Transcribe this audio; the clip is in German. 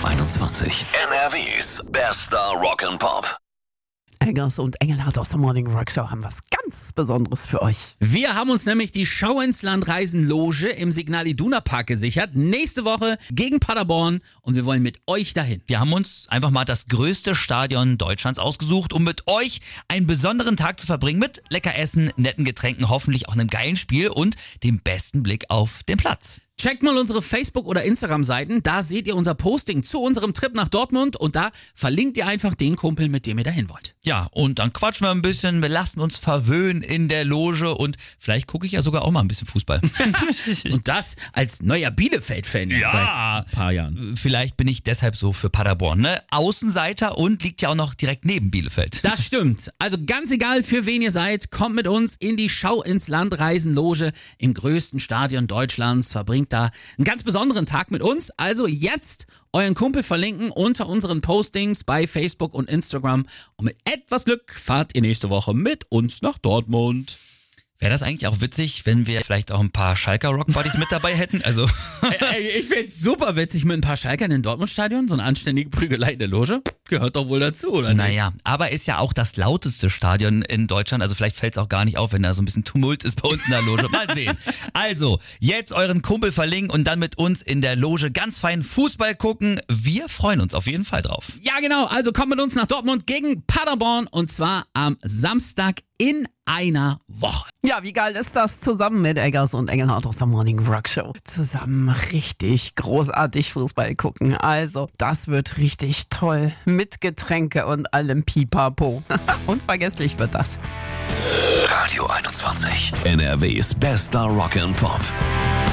21. NRWs bester Rock'n'Pop. Eggers und Engelhardt aus der Morning Rock Show haben was ganz Besonderes für euch. Wir haben uns nämlich die Schau ins Land Reisen Loge im Signal Iduna Park gesichert. Nächste Woche gegen Paderborn und wir wollen mit euch dahin. Wir haben uns einfach mal das größte Stadion Deutschlands ausgesucht, um mit euch einen besonderen Tag zu verbringen mit lecker Essen, netten Getränken, hoffentlich auch einem geilen Spiel und dem besten Blick auf den Platz. Checkt mal unsere Facebook- oder Instagram-Seiten, da seht ihr unser Posting zu unserem Trip nach Dortmund und da verlinkt ihr einfach den Kumpel, mit dem ihr dahin wollt. Ja, und dann quatschen wir ein bisschen, wir lassen uns verwöhnen in der Loge und vielleicht gucke ich ja sogar auch mal ein bisschen Fußball. Und das als neuer Bielefeld-Fan Ja. seit ein paar Jahren. Vielleicht bin ich deshalb so für Paderborn, ne? Außenseiter und liegt ja auch noch direkt neben Bielefeld. Das stimmt. Also ganz egal, für wen ihr seid, kommt mit uns in die Schau ins Land Reisen Loge im größten Stadion Deutschlands, verbringt da einen ganz besonderen Tag mit uns. Also jetzt euren Kumpel verlinken unter unseren Postings bei Facebook und Instagram. Und mit etwas Glück fahrt ihr nächste Woche mit uns nach Dortmund. Wäre das eigentlich auch witzig, wenn wir vielleicht auch ein paar Schalker Rockbuddies mit dabei hätten? Also Ich find's super witzig mit ein paar Schalkern in Dortmund-Stadion. So eine anständige Prügelei in der Loge. Gehört doch wohl dazu, oder nicht? naja, aber ist ja auch das lauteste Stadion in Deutschland. Also vielleicht fällt es auch gar nicht auf, wenn da so ein bisschen Tumult ist bei uns in der Loge. Mal sehen. Also, jetzt euren Kumpel verlinken und dann mit uns in der Loge ganz fein Fußball gucken. Wir freuen uns auf jeden Fall drauf. Ja, genau. Also kommt mit uns nach Dortmund gegen Paderborn und zwar am Samstag in einer Woche. Ja, wie geil ist das? Zusammen mit Eggers und Engelhardt aus der Morning Rock Show. Zusammen richtig großartig Fußball gucken. Also, das wird richtig toll. Mit Getränke und allem Pipapo. Unvergesslich wird das. Radio 21. NRWs bester Rock'n'Pop.